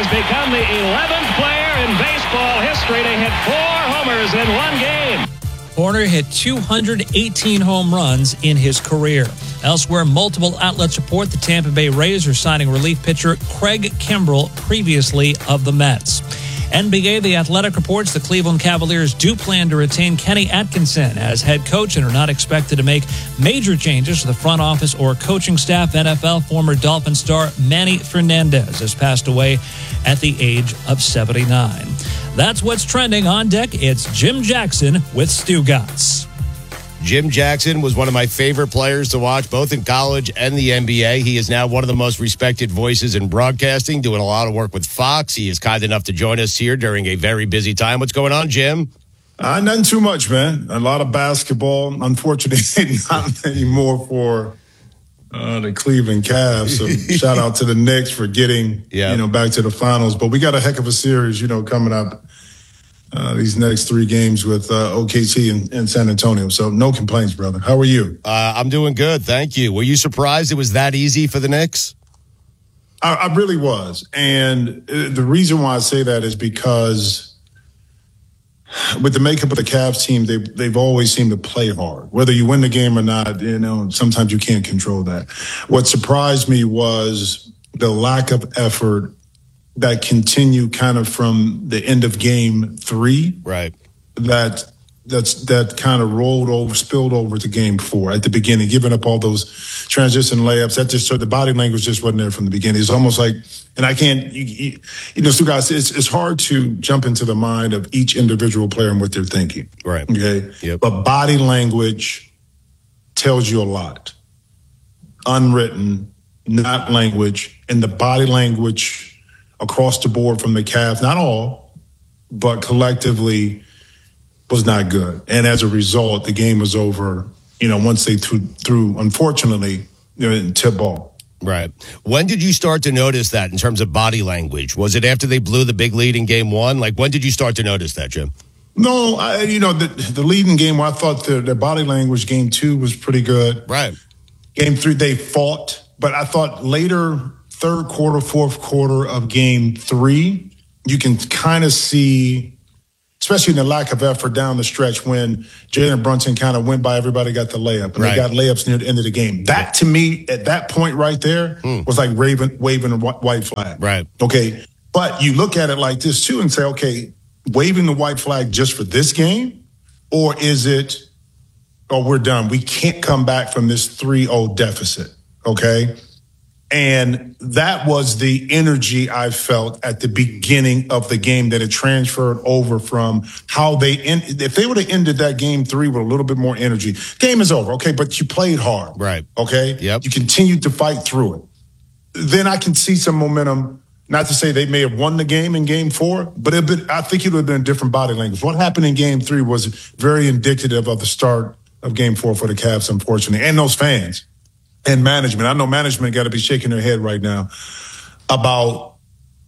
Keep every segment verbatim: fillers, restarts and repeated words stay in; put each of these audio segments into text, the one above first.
has become the eleventh player in baseball history to hit four homers in one game. Hoerner hit two hundred eighteen home runs in his career. Elsewhere, multiple outlets report the Tampa Bay Rays are signing relief pitcher Craig Kimbrell, previously of the Mets. N B A The Athletic reports the Cleveland Cavaliers do plan to retain Kenny Atkinson as head coach and are not expected to make major changes to the front office or coaching staff. N F L former Dolphin star Manny Fernandez has passed away at the age of seventy-nine. That's what's trending on deck. It's Jim Jackson with Stugotz. Jim Jackson was one of my favorite players to watch, both in college and the N B A. He is now one of the most respected voices in broadcasting, doing a lot of work with Fox. He is kind enough to join us here during a very busy time. What's going on, Jim? Uh, nothing too much, man. A lot of basketball. Unfortunately, not anymore for uh, the Cleveland Cavs. So shout out to the Knicks for getting yep. you know back to the finals. But we got a heck of a series, you know, coming up. Uh, these next three games with uh, O K C and, and San Antonio. So no complaints, brother. How are you? Uh, I'm doing good. Thank you. Were you surprised it was that easy for the Knicks? I, I really was. And the reason why I say that is because with the makeup of the Cavs team, they, they've always seemed to play hard. Whether you win the game or not, you know, sometimes you can't control that. What surprised me was the lack of effort that continued kind of from the end of game three. Right. That that's that kind of rolled over, spilled over to game four at the beginning, giving up all those transition layups. That just, so the body language just wasn't there from the beginning. It's almost like, and I can't, you, you, you know, so guys, it's, it's hard to jump into the mind of each individual player and what they're thinking. Right. Okay. Yep. But body language tells you a lot. Unwritten, not language, and the body language across the board from the Cavs, not all, but collectively was not good. And as a result, the game was over, you know, once they threw, threw unfortunately, you know, tip ball. Right. When did you start to notice that in terms of body language? Was it after they blew the big lead in game one? Like, when did you start to notice that, Jim? No, I, you know, the, the lead in game one, I thought the, the body language game two was pretty good. Right. Game three, they fought, but I thought later, third quarter, fourth quarter of game three, you can kind of see, especially in the lack of effort down the stretch when Jalen Brunson kind of went by everybody, got the layup, and right. they got layups near the end of the game. That, to me, at that point right there, mm. was like waving, waving a white flag. Right. Okay. But you look at it like this, too, and say, okay, waving the white flag just for this game? Or is it, oh, we're done. We can't come back from this three oh deficit, okay? And that was the energy I felt at the beginning of the game that it transferred over from how they end. If they would have ended that game three with a little bit more energy, game is over, okay? But you played hard, right? Okay, yep. You continued to fight through it. Then I can see some momentum. Not to say they may have won the game in game four, but it been, I think it would have been a different body language. What happened in game three was very indicative of the start of game four for the Cavs, unfortunately, and those fans. And management. I know management got to be shaking their head right now about,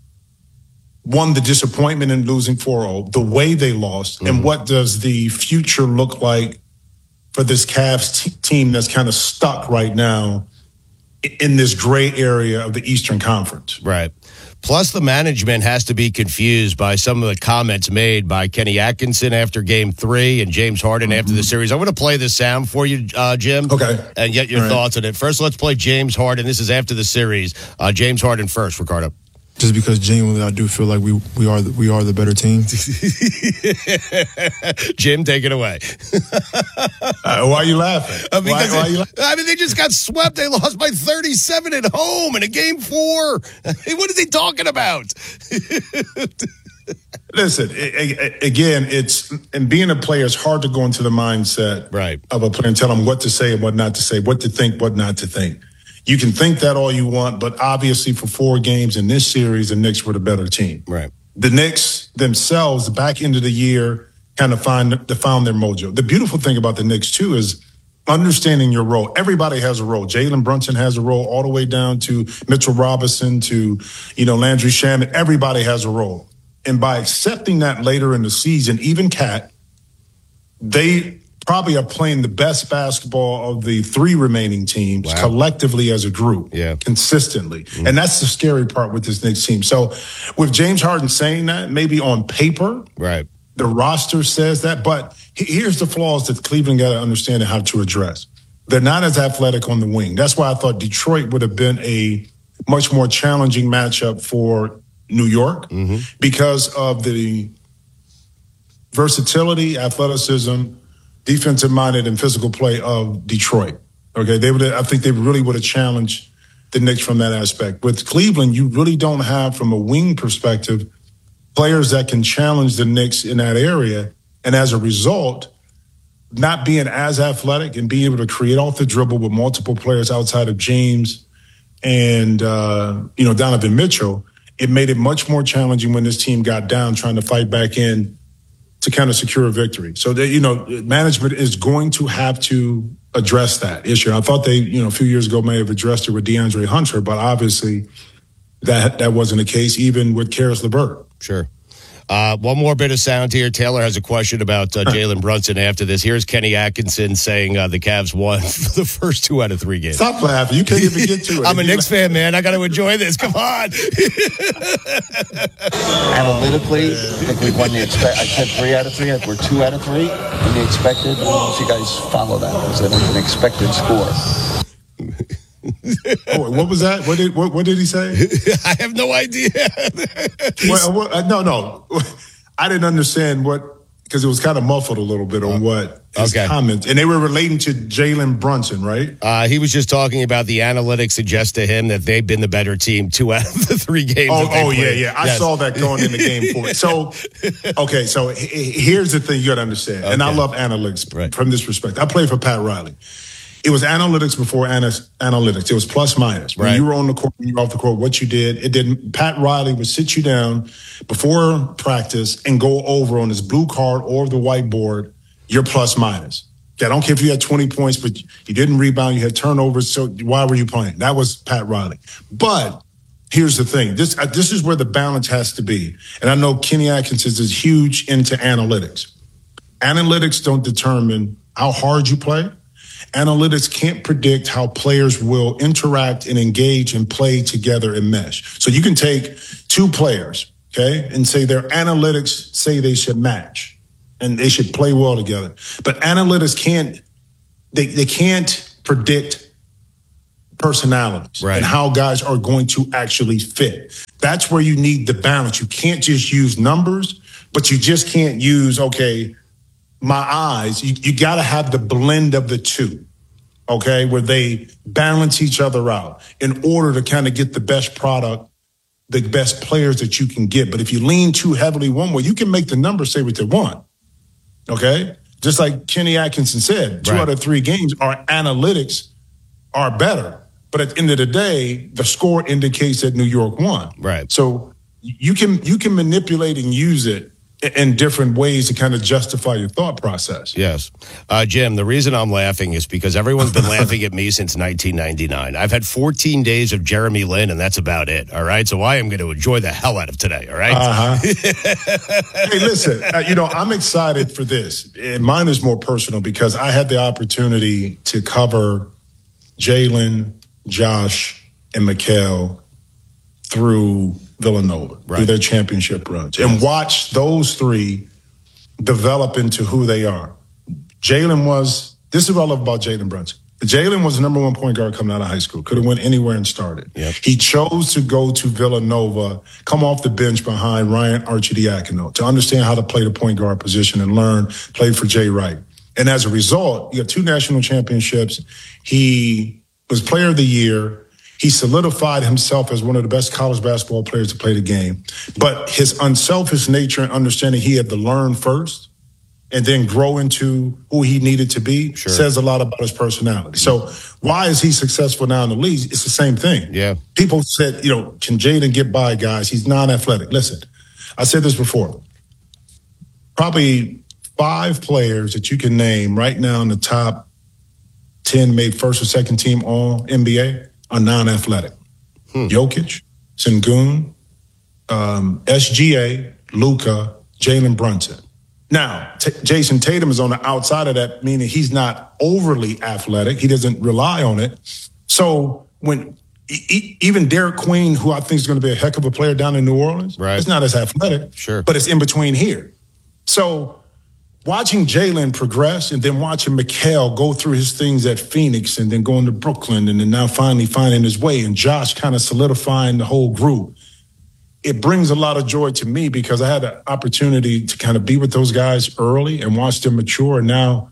one, the disappointment in losing four oh, the way they lost, mm-hmm. and what does the future look like for this Cavs t- team that's kind of stuck right now in this gray area of the Eastern Conference. Right. Plus, the management has to be confused by some of the comments made by Kenny Atkinson after game three and James Harden mm-hmm. after the series. I'm going to play the sound for you, uh, Jim. Okay. And get your All thoughts right. on it. First, let's play James Harden. This is after the series. Uh, James Harden first, Ricardo. Just because genuinely I do feel like we we are the, we are the better team. Jim, take it away. uh, why are you laughing? Uh, because why, why it, you la- I mean, they just got swept. They lost by thirty-seven at home in a game four. What are they talking about? Listen, it, it, again, it's and being a player, it's hard to go into the mindset right. of a player and tell them what to say and what not to say, what to think, what not to think. You can think that all you want, but obviously for four games in this series, the Knicks were the better team. Right. The Knicks themselves, back into the year, kind of find they found their mojo. The beautiful thing about the Knicks, too, is understanding your role. Everybody has a role. Jalen Brunson has a role all the way down to Mitchell Robinson to, you know, Landry Shamet. Everybody has a role. And by accepting that later in the season, even Cat, they probably are playing the best basketball of the three remaining teams wow. collectively as a group, yeah. consistently. Mm-hmm. And that's the scary part with this Knicks team. So with James Harden saying that, maybe on paper, right, the roster says that, but here's the flaws that Cleveland got to understand and how to address. They're not as athletic on the wing. That's why I thought Detroit would have been a much more challenging matchup for New York mm-hmm. because of the versatility, athleticism, defensive-minded and physical play of Detroit. Okay, they would. I think they really would have challenged the Knicks from that aspect. With Cleveland, you really don't have, from a wing perspective, players that can challenge the Knicks in that area. And as a result, not being as athletic and being able to create off the dribble with multiple players outside of James and, uh, you know, Donovan Mitchell, it made it much more challenging when this team got down trying to fight back in to kind of secure a victory. So, they, you know, management is going to have to address that issue. I thought they, you know, a few years ago may have addressed it with DeAndre Hunter, but obviously that that wasn't the case, even with Karis LeVert. Sure. Uh, one more bit of sound here. Taylor has a question about uh, Jalen Brunson after this. Here's Kenny Atkinson saying uh, the Cavs won for the first two out of three games. Stop laughing. You can't even get to it. I'm a Knicks fan, man. I got to enjoy this. Come on. Analytically, I think we've won the expect. I said three out of three. We're two out of three in the expected. I don't know if you guys follow that. It's an expected score. Oh, what was that? What did what, what did he say? I have no idea. well, well, no, no. I didn't understand what, because it was kind of muffled a little bit on what his okay. comments. And they were relating to Jalen Brunson, right? Uh, he was just talking about the analytics suggest to him that they've been the better team two out of the three games. Oh, that they oh played. yeah, yeah. I yes. saw that going in the game for it. So, okay, so here's the thing you got to understand. Okay. And I love analytics right. from this respect. I played for Pat Riley. It was analytics before ana- analytics. It was plus minus. When right. you were on the court, when you were off the court, what you did, it didn't. Pat Riley would sit you down before practice and go over on his blue card or the whiteboard your plus minus. Okay, I don't care if you had twenty points, but you didn't rebound, you had turnovers, so why were you playing? That was Pat Riley. But here's the thing. This, uh, this is where the balance has to be. And I know Kenny Atkinson is huge into analytics. Analytics don't determine how hard you play. Analytics can't predict how players will interact and engage and play together and mesh. So you can take two players, okay, and say their analytics say they should match and they should play well together. But analytics can't, they, they can't predict personalities right. and how guys are going to actually fit. That's where you need the balance. You can't just use numbers, but you just can't use, okay, my eyes, you, you got to have the blend of the two, okay, where they balance each other out in order to kind of get the best product, the best players that you can get. But if you lean too heavily one way, you can make the numbers say what they want, okay? Just like Kenny Atkinson said, two right. out of three games, our analytics are better. But at the end of the day, the score indicates that New York won. Right. So you can you can manipulate and use it in different ways to kind of justify your thought process. Yes. Uh, Jim, the reason I'm laughing is because everyone's been laughing at me since nineteen ninety-nine. I've had fourteen days of Jeremy Lin, and that's about it, all right? So I am going to enjoy the hell out of today, all right? Uh-huh. Hey, listen, uh, you know, I'm excited for this. And mine is more personal because I had the opportunity to cover Jalen, Josh, and Mikal through Villanova, right. through their championship runs, and watch those three develop into who they are. Jalen was, this is what I love about Jalen Brunson. Jalen was the number one point guard coming out of high school, could have went anywhere and started. Yep. He chose to go to Villanova, come off the bench behind Ryan Arcidiacono to understand how to play the point guard position and learn, played for Jay Wright. And as a result, you got two national championships. He was player of the year. He solidified himself as one of the best college basketball players to play the game. But his unselfish nature and understanding he had to learn first and then grow into who he needed to be sure. says a lot about his personality. So why is he successful now in the league? It's the same thing. Yeah. People said, you know, can Jaden get by guys? He's non-athletic. Listen, I said this before. Probably five players that you can name right now in the top ten made first or second team all N B A are non-athletic. Hmm. Jokic, Sengun, um, S G A, Luka, Jalen Brunson. Now, T- Jason Tatum is on the outside of that, meaning he's not overly athletic. He doesn't rely on it. So when e- even Derek Queen, who I think is going to be a heck of a player down in New Orleans, right. it's not as athletic, sure, but it's in between here. So watching Jalen progress and then watching Mikal go through his things at Phoenix and then going to Brooklyn and then now finally finding his way and Josh kind of solidifying the whole group, it brings a lot of joy to me because I had an opportunity to kind of be with those guys early and watch them mature and now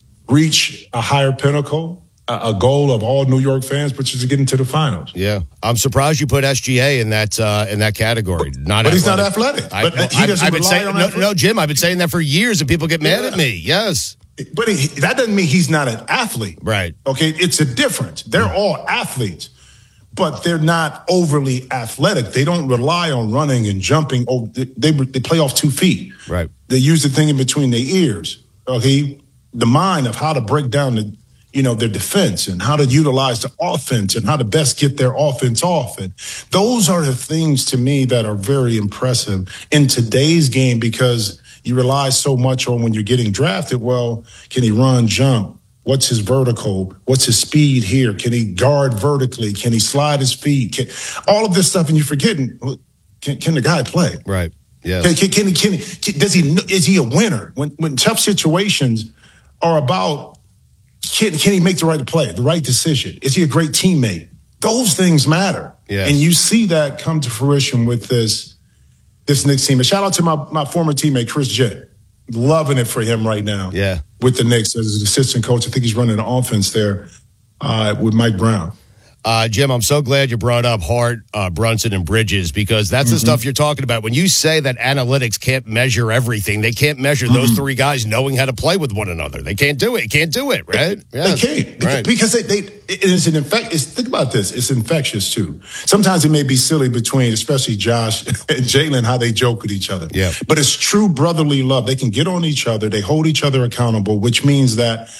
reach a higher pinnacle, a, a goal of all New York fans, which is to get into the finals. Yeah. I'm surprised you put S G A in that uh, in that category. Not but athletic. he's not athletic. I, but no, he doesn't I've been rely saying, on no, athletic. no, Jim, I've been saying that for years and people get mad Yeah. at me. Yes. But he, that doesn't mean he's not an athlete. Right. Okay, it's a difference. They're Mm. all athletes, but they're not overly athletic. They don't rely on running and jumping. Oh, they, they, they play off two feet. Right. They use the thing in between their ears. Okay, the mind of how to break down the, you know, their defense and how to utilize the offense and how to best get their offense off. And those are the things to me that are very impressive in today's game because you rely so much on when you're getting drafted. Well, can he run, jump? What's his vertical? What's his speed here? Can he guard vertically? Can he slide his feet? Can, all of this stuff, and you're forgetting, can, can the guy play? Right. Yeah. Can, can, can he? Can he? Does he? Is he a winner? When when tough situations are about, can can he make the right play, the right decision? Is he a great teammate? Those things matter. Yes. And you see that come to fruition with this this Knicks team. And shout out to my my former teammate Chris Jett. Loving it for him right now. Yeah. With the Knicks as an assistant coach. I think he's running the offense there uh, with Mike Brown. Uh, Jim, I'm so glad you brought up Hart, uh, Brunson, and Bridges because that's mm-hmm. the stuff you're talking about. When you say that analytics can't measure everything, they can't measure mm-hmm. those three guys knowing how to play with one another. They can't do it. Can't do it, right? Yes. They can't. Right. Because they, they, it is an infect. It's, think about this. It's infectious, too. Sometimes it may be silly between, especially Josh and Jalen, how they joke with each other. Yeah. But it's true brotherly love. They can get on each other. They hold each other accountable, which means that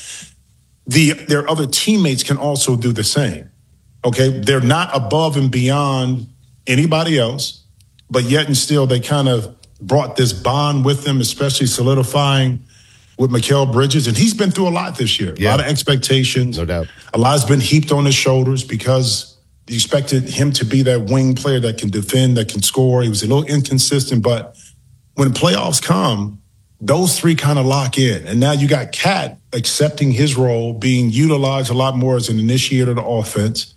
the their other teammates can also do the same. Okay, they're not above and beyond anybody else, but yet and still they kind of brought this bond with them, especially solidifying with Mikal Bridges. And he's been through a lot this year, yeah. a lot of expectations. No doubt. A lot's been heaped on his shoulders because you expected him to be that wing player that can defend, that can score. He was a little inconsistent, but when playoffs come, those three kind of lock in. And now you got Cat accepting his role, being utilized a lot more as an initiator of the offense.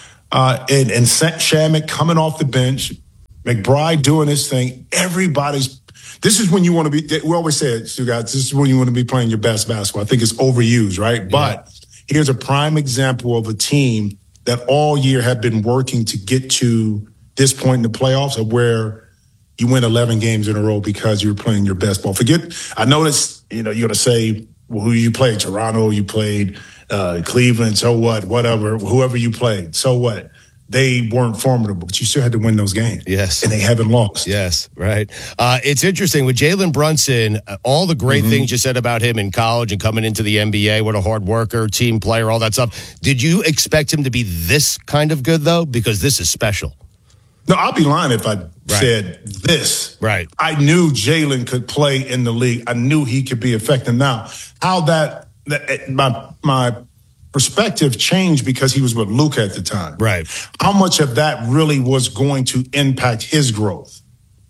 Uh, and, and Shamet coming off the bench, McBride doing his thing. Everybody's, this is when you want to be, we always say it, you guys, this is when you want to be playing your best basketball. I think it's overused, right? Yeah. But here's a prime example of a team that all year have been working to get to this point in the playoffs of where you win eleven games in a row because you're playing your best ball. Forget, I know this, you know, you're going to say, well, who you played? Toronto, you played uh, Cleveland, so what? Whatever, whoever you played, so what? They weren't formidable, but you still had to win those games. Yes. And they haven't lost. Yes, right. Uh, it's interesting. With Jalen Brunson, uh, all the great mm-hmm. things you said about him in college and coming into the N B A, what a hard worker, team player, all that stuff. Did you expect him to be this kind of good, though? Because this is special. No, I'll be lying if I right. said this. Right. I knew Jalen could play in the league. I knew he could be effective. Now, how that, that my my perspective changed because he was with Luka at the time. Right. How much of that really was going to impact his growth?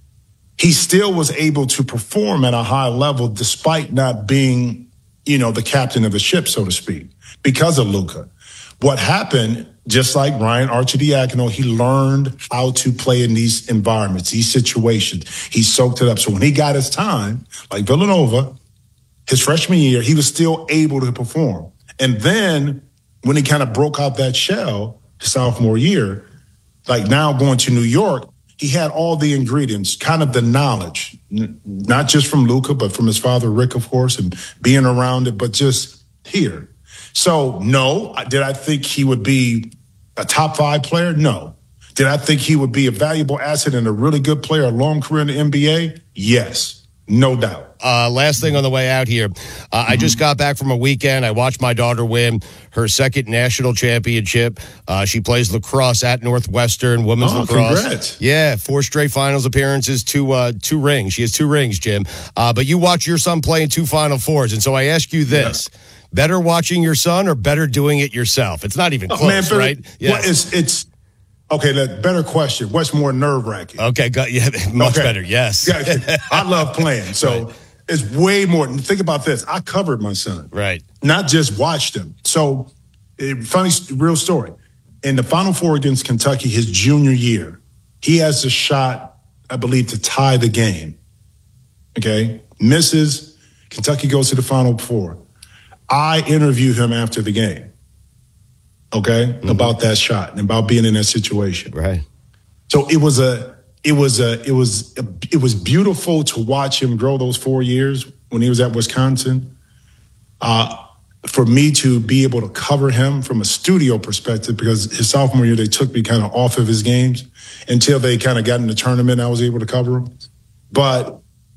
He still was able to perform at a high level despite not being, you know, the captain of the ship, so to speak, because of Luka. What happened, just like Ryan Arcidiacono, he learned how to play in these environments, these situations. He soaked it up. So when he got his time, like Villanova, his freshman year, he was still able to perform. And then when he kind of broke out that shell his sophomore year, like now going to New York, he had all the ingredients, kind of the knowledge, not just from Luka, but from his father, Rick, of course, and being around it, but just here. So, no, did I think he would be a top five player? No. Did I think he would be a valuable asset and a really good player, a long career in the N B A? Yes. No doubt. Uh, last thing on the way out here. Uh, mm-hmm. I just got back from a weekend. I watched my daughter win her second national championship. Uh, she plays lacrosse at Northwestern, women's oh, lacrosse. Congrats. Yeah, four straight finals appearances, two uh, two rings. She has two rings, Jim. Uh, but you watch your son play in two Final Fours, and so I ask you this. Yeah. Better watching your son or better doing it yourself? It's not even close, oh, man, better, right? Yeah. Well, it's, it's okay, that better question. What's more nerve-wracking? Okay, got, yeah, much okay. better, yes. Yeah, I love playing, so right. It's way more. Think about this. I covered my son. Right. Not just watched him. So, it, funny, real story. In the Final Four against Kentucky, his junior year, he has a shot, I believe, to tie the game. Okay? Misses. Kentucky goes to the Final Four. I interview him after the game, okay, mm-hmm. about that shot and about being in that situation. Right. So it was a, it was a, it was, a, it was beautiful to watch him grow those four years when he was at Wisconsin. Uh, for me to be able to cover him from a studio perspective, because his sophomore year they took me kind of off of his games until they kind of got in the tournament. I was able to cover him, but.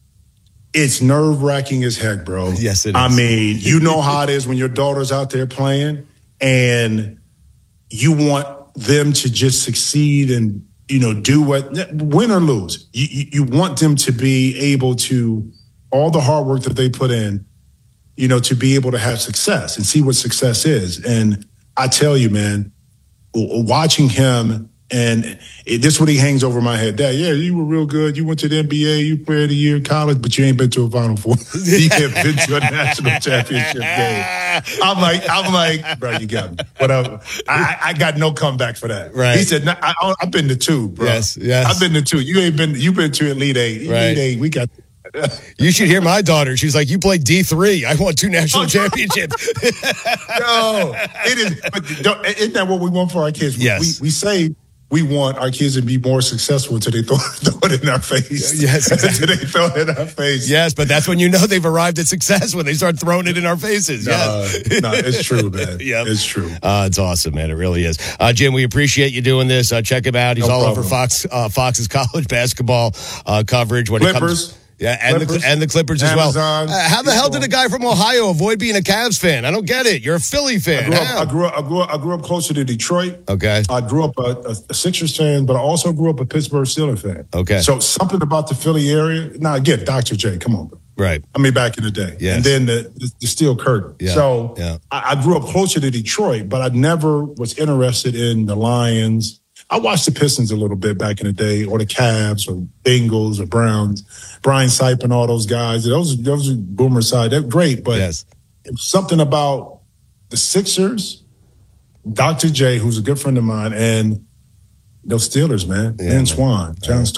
It's nerve-wracking as heck, bro. Yes, it is. I mean, you know how it is when your daughter's out there playing and you want them to just succeed and, you know, do what, win or lose. You, you, you want them to be able to, all the hard work that they put in, you know, to be able to have success and see what success is. And I tell you, man, watching him, and it, this is what he hangs over my head. Dad, yeah, you were real good. You went to the N B A, you played a year in college, but you ain't been to a Final Four. You ain't been to a national championship game. I'm like, I'm like, bro, you got me. Whatever. I, I got no comeback for that. Right. He said, no, I, I've been to two, bro. Yes, yes. I've been to two. You ain't been. You've been to Elite Eight. Right. Elite Eight. We got. You should hear my daughter. She's like, you played D three. I won two national championships. No, it is. But don't, isn't that what we want for our kids? Yes. We, we say. We want our kids to be more successful until they throw, throw it in our face. Yes, exactly. Until they throw it in our face. Yes, but that's when you know they've arrived at success, when they start throwing it in our faces. No, yes. no, it's true, man. Yep. It's true. Uh, it's awesome, man. It really is. Uh, Jim, we appreciate you doing this. Uh, check him out. He's no all problem. over Fox, uh, Fox's college basketball uh, coverage. When Clippers. It comes, yeah, and Clippers, the and the Clippers Amazon, as well. Uh, how the hell did a guy from Ohio avoid being a Cavs fan? I don't get it. You're a Philly fan. I grew up. I grew up. I grew up, I grew up closer to Detroit. Okay. I grew up a, a, a Sixers fan, but I also grew up a Pittsburgh Steelers fan. Okay. So something about the Philly area. Now again, Doctor J, come on, bro. Right. I mean, back in the day. Yes. And then the, the, the Steel Curtain. Yeah. So yeah. I, I grew up closer to Detroit, but I never was interested in the Lions. I watched the Pistons a little bit back in the day, or the Cavs, or Bengals, or Browns. Brian Sipe and all those guys. Those, those are Boomer side. They're great, but yes. it was something about the Sixers, Doctor J, who's a good friend of mine, and those Steelers, man. Yeah, Dan man. Swan, John